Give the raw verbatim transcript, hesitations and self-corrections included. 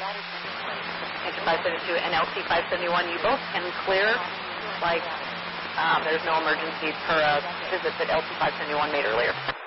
Engine five seventy-two and L C five seventy-one, you both can clear, like um, there's no emergency per uh, visit that L C five seventy-one made earlier.